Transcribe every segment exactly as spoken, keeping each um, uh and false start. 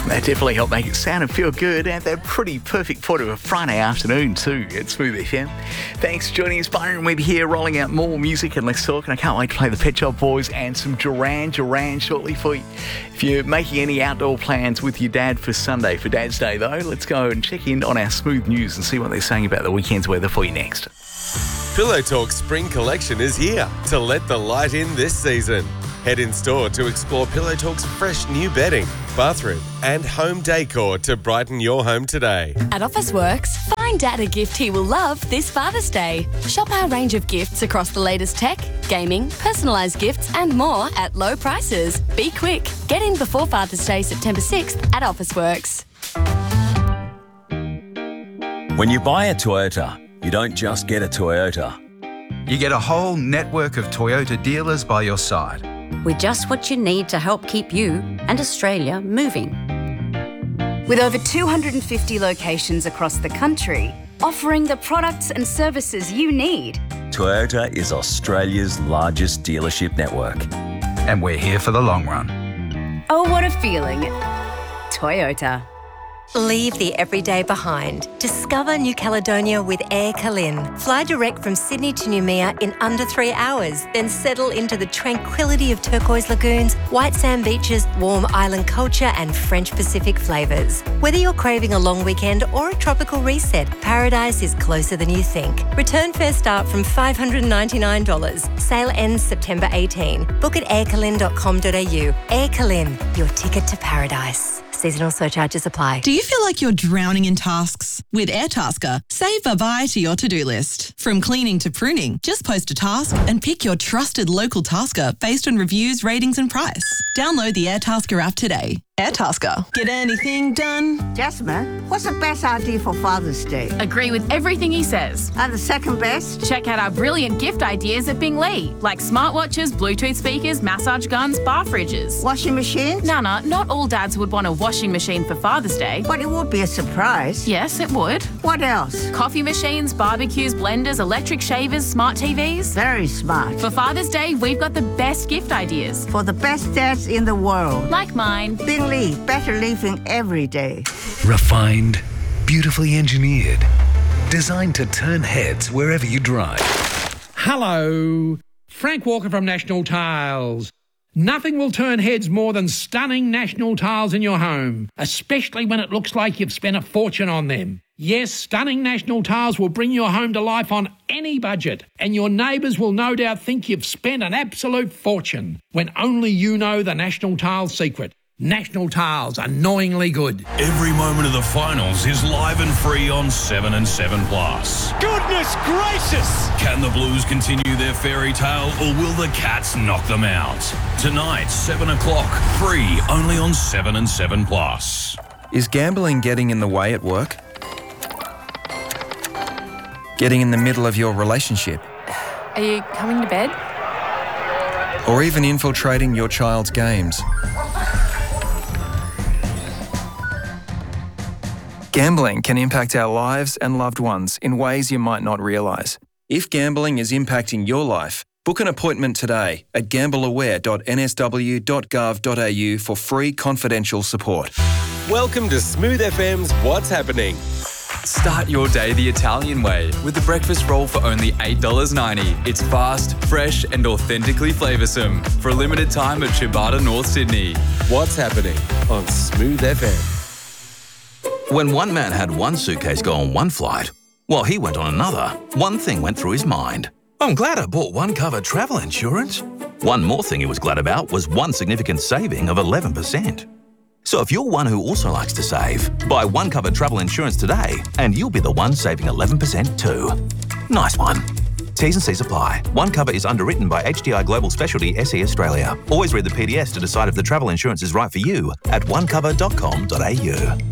That definitely helped make it sound and feel good, and they're pretty perfect for a Friday afternoon too at Smooth F M. Thanks for joining us, Byron. We'll be here rolling out more music and Let's Talk, and I can't wait to play the Pet Shop Boys and some Duran Duran shortly for you. If you're making any outdoor plans with your dad for Sunday, for Dad's Day though, let's go and check in on our Smooth News and see what they're saying about the weekend's weather for you next. Pillow Talk Spring Collection is here to let the light in this season. Head in store to explore Pillow Talk's fresh new bedding, bathroom and home decor to brighten your home today. At Officeworks, find Dad a gift he will love this Father's Day. Shop our range of gifts across the latest tech, gaming, personalised gifts and more at low prices. Be quick. Get in before Father's Day, September sixth at Officeworks. When you buy a Toyota, you don't just get a Toyota. You get a whole network of Toyota dealers by your side. With just what you need to help keep you and Australia moving. With over two hundred fifty locations across the country, offering the products and services you need. Toyota is Australia's largest dealership network. And we're here for the long run. Oh, what a feeling. Toyota. Leave the everyday behind. Discover New Caledonia with Air Calin. Fly direct from Sydney to Noumea in under three hours, then settle into the tranquility of turquoise lagoons, white sand beaches, warm island culture and French Pacific flavours. Whether you're craving a long weekend or a tropical reset, paradise is closer than you think. Return fare start from five hundred ninety-nine dollars. Sale ends September eighteenth. Book at air calin dot com dot a u. Air Calin, your ticket to paradise. Seasonal surcharges apply. Do you feel like you're drowning in tasks? With Airtasker, save bye-bye to your to-do list. From cleaning to pruning, just post a task and pick your trusted local tasker based on reviews, ratings and price. Download the Airtasker app today. Airtasker. Get anything done? Jasmine, what's the best idea for Father's Day? Agree with everything he says. And the second best? Check out our brilliant gift ideas at Bing Lee, like smartwatches, Bluetooth speakers, massage guns, bar fridges. Washing machines? Nana, not all dads would want a washing machine for Father's Day. But it would be a surprise. Yes, it would. What else? Coffee machines, barbecues, blenders, electric shavers, smart T Vs. Very smart. For Father's Day, we've got the best gift ideas. For the best dads in the world. Like mine. Bing Lee, better living every day. Refined, beautifully engineered, designed to turn heads wherever you drive. Hello, Frank Walker from National Tiles. Nothing will turn heads more than stunning National Tiles in your home, especially when it looks like you've spent a fortune on them. Yes, stunning National Tiles will bring your home to life on any budget, and your neighbours will no doubt think you've spent an absolute fortune, when only you know the National Tiles secret. National Tiles, annoyingly good. Every moment of the finals is live and free on seven and seven plus. Goodness gracious! Can the Blues continue their fairy tale or will the Cats knock them out? Tonight, seven o'clock, free only on seven and seven plus. Is gambling getting in the way at work? Getting in the middle of your relationship? Are you coming to bed? Or even infiltrating your child's games? Gambling can impact our lives and loved ones in ways you might not realise. If gambling is impacting your life, book an appointment today at gamble aware dot n s w dot gov dot a u for free confidential support. Welcome to Smooth F M's What's Happening. Start your day the Italian way with the breakfast roll for only eight dollars ninety. It's fast, fresh and authentically flavoursome. For a limited time at Ciabatta, North Sydney. What's Happening on Smooth F M. When one man had one suitcase go on one flight, while he went on another, one thing went through his mind. I'm glad I bought one cover travel insurance. One more thing he was glad about was one significant saving of eleven percent. So if you're one who also likes to save, buy one cover travel insurance today and you'll be the one saving eleven percent too. Nice one. T's and C's apply. One cover is underwritten by H D I Global Specialty S E Australia. Always read the P D S to decide if the travel insurance is right for you at one cover dot com dot a u.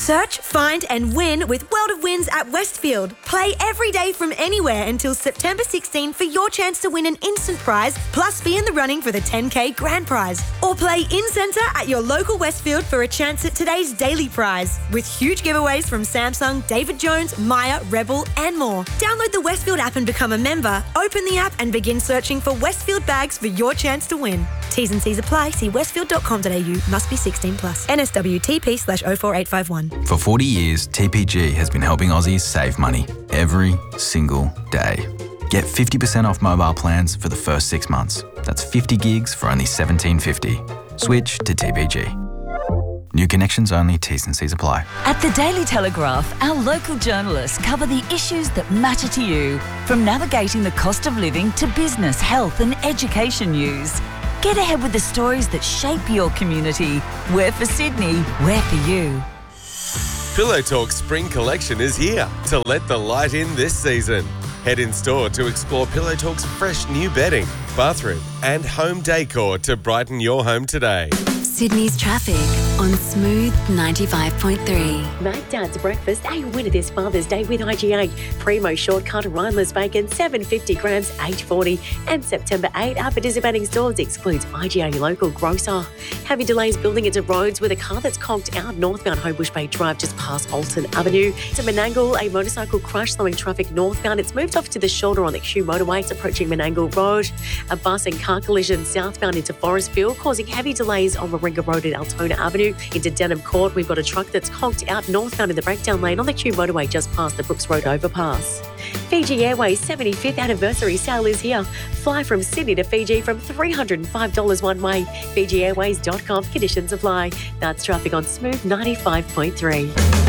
Search, find and win with World of Wins at Westfield. Play every day from anywhere until September sixteenth for your chance to win an instant prize, plus be in the running for the ten K grand prize. Or play in-centre at your local Westfield for a chance at today's daily prize, with huge giveaways from Samsung, David Jones, Maya, Rebel and more. Download the Westfield app and become a member. Open the app and begin searching for Westfield bags for your chance to win. T's and C's apply. See westfield dot com dot a u. Must be sixteen plus. N S W T P slash oh four eight five one. For forty years, T P G has been helping Aussies save money every single day. Get fifty percent off mobile plans for the first six months. That's fifty gigs for only seventeen fifty. Switch to T P G. New connections only, T's and C's apply. At the Daily Telegraph, our local journalists cover the issues that matter to you, from navigating the cost of living to business, health and education news. Get ahead with the stories that shape your community. We're for Sydney, we're for you. Pillow Talk Spring Collection is here to let the light in this season. Head in store to explore Pillow Talk's fresh new bedding, bathroom and home decor to brighten your home today. Sydney's traffic on Smooth ninety-five point three. Make Dad's breakfast a winner this Father's Day with I G A. Primo shortcut rineless bacon, seven hundred fifty grams, eight forty. And September eighth, our participating stores excludes I G A local grocer. Heavy delays building into roads with a car that's conked out northbound Homebush Bay Drive just past Alton Avenue. To Menangle, a motorcycle crash slowing traffic northbound. It's moved off to the shoulder on the Kew motorway. It's approaching Menangle Road. A bus and car collision southbound into Forestville, causing heavy delays on Warringah Road at Altona Avenue. Into Denham Court, we've got a truck that's conked out northbound in the breakdown lane on the Kew motorway just past the Brooks Road overpass. Fiji Airways seventy-fifth anniversary sale is here. Fly from Sydney to Fiji from three hundred five dollars one way. Fiji Airways dot com. Conditions apply. That's traffic on Smooth ninety-five point three.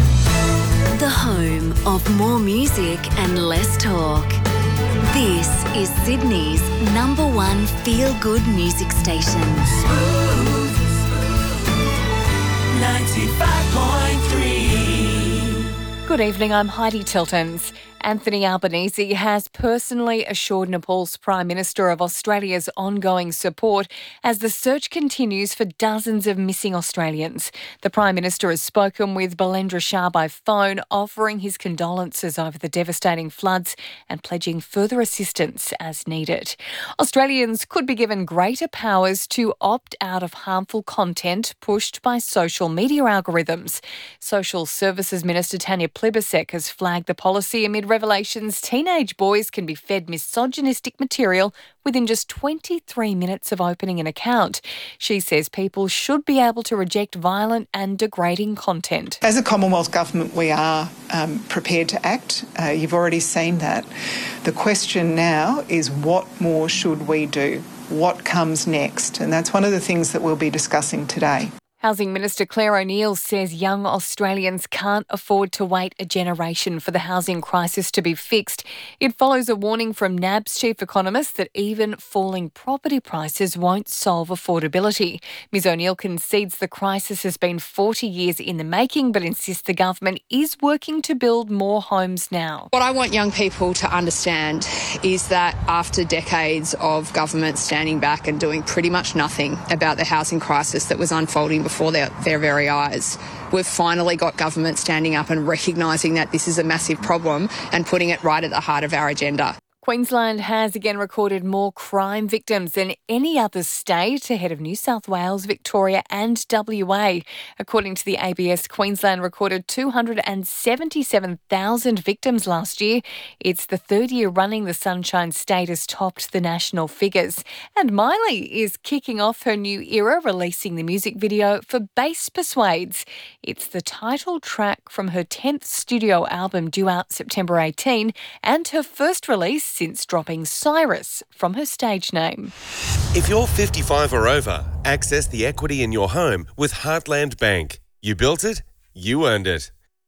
The home of more music and less talk. This is Sydney's number one feel-good music station. Smooth ninety-five point three. Good evening, I'm Heidi Tiltons. Anthony Albanese has personally assured Nepal's Prime Minister of Australia's ongoing support as the search continues for dozens of missing Australians. The Prime Minister has spoken with Balendra Shah by phone, offering his condolences over the devastating floods and pledging further assistance as needed. Australians could be given greater powers to opt out of harmful content pushed by social media algorithms. Social Services Minister Tanya Plibersek has flagged the policy amid revelations teenage boys can be fed misogynistic material within just twenty-three minutes of opening an account. She says people should be able to reject violent and degrading content. As a Commonwealth Government, we are um, prepared to act. Uh, you've already seen that. The question now is what more should we do? What comes next? And that's one of the things that we'll be discussing today. Housing Minister Claire O'Neil says young Australians can't afford to wait a generation for the housing crisis to be fixed. It follows a warning from N A B's chief economist that even falling property prices won't solve affordability. Ms O'Neil concedes the crisis has been forty years in the making, but insists the government is working to build more homes now. What I want young people to understand is that after decades of government standing back and doing pretty much nothing about the housing crisis that was unfolding before their, their very eyes, we've finally got government standing up and recognising that this is a massive problem and putting it right at the heart of our agenda. Queensland has again recorded more crime victims than any other state, ahead of New South Wales, Victoria and W A. According to the A B S, Queensland recorded two hundred seventy-seven thousand victims last year. It's the third year running the Sunshine State has topped the national figures. And Miley is kicking off her new era, releasing the music video for Bass Persuades. It's the title track from her tenth studio album due out September eighteenth and her first release since dropping Cyrus from her stage name. If you're fifty-five or over, access the equity in your home with Heartland Bank. You built it, you earned it.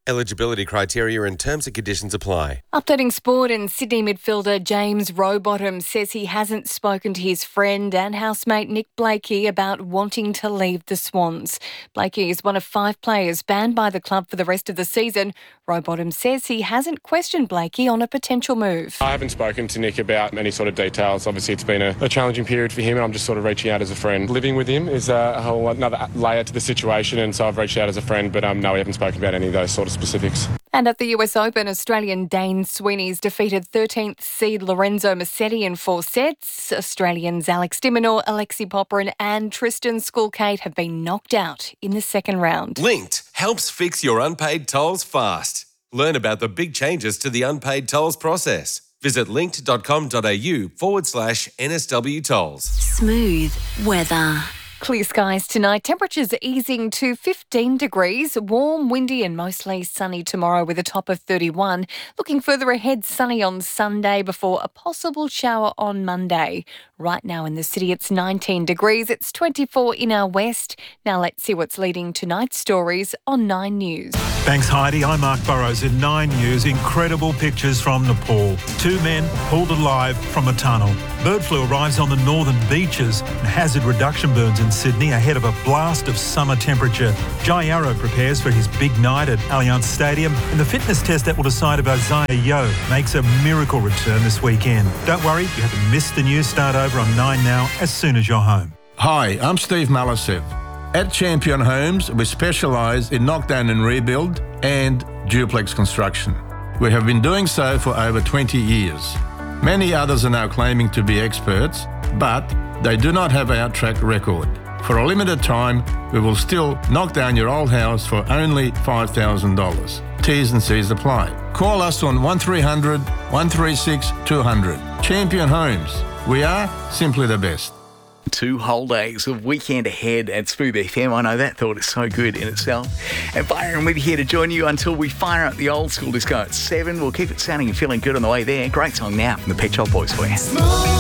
Eligibility criteria and terms and conditions apply. Updating sport, and Sydney midfielder James Rowbottom says he hasn't spoken to his friend and housemate Nick Blakey about wanting to leave the Swans. Blakey is one of five players banned by the club for the rest of the season. Rowbottom says he hasn't questioned Blakey on a potential move. I haven't spoken to Nick about any sort of details. Obviously, it's been a, a challenging period for him, and I'm just sort of reaching out as a friend. Living with him is a whole another layer to the situation, and so I've reached out as a friend, but um, no, we haven't spoken about any of those sort of specifics. And at the U S Open, Australian Dane Sweeney's defeated thirteenth seed Lorenzo Musetti in four sets. Australians Alex de Minaur, Alexei Popyrin and Tristan Skulkate have been knocked out in the second round. Linked helps fix your unpaid tolls fast. Learn about the big changes to the unpaid tolls process. Visit linked.com.au forward slash NSW tolls. Smooth weather. Clear skies tonight. Temperatures easing to fifteen degrees. Warm, windy and mostly sunny tomorrow with a top of thirty-one. Looking further ahead, sunny on Sunday before a possible shower on Monday. Right now in the city, it's nineteen degrees. It's twenty-four in our west. Now let's see what's leading tonight's stories on Nine News. Thanks, Heidi. I'm Mark Burrows in Nine News. Incredible pictures from Nepal. Two men pulled alive from a tunnel. Bird flu arrives on the northern beaches and hazard reduction burns in Sydney ahead of a blast of summer temperature. Jai Arrow prepares for his big night at Allianz Stadium, and the fitness test that will decide if Isaiah Yeo makes a miracle return this weekend. Don't worry, you haven't missed the news. Start over on Nine now as soon as you're home. Hi, I'm Steve Malasev. At Champion Homes, we specialise in knockdown and rebuild and duplex construction. We have been doing so for over twenty years. Many others are now claiming to be experts, but they do not have our track record. For a limited time, we will still knock down your old house for only five thousand dollars. T's and C's apply. Call us on one three hundred, one three six, two hundred. Champion Homes. We are simply the best. Two whole days of weekend ahead at Smooth F M. I know that thought is so good in itself. And Byron with you here to join you until we fire up the old school disco at seven. We'll keep it sounding and feeling good on the way there. Great song now from the Pet Shop Boys for you.